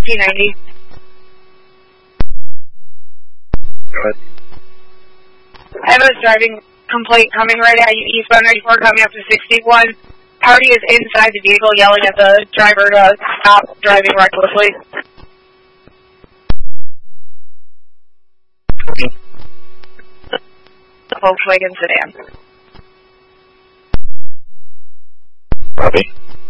1590. Go ahead. I have a driving complaint coming right at you, eastbound 94, coming up to 61. Party is inside the vehicle yelling at the driver to stop driving recklessly. The Volkswagen sedan. Robbie?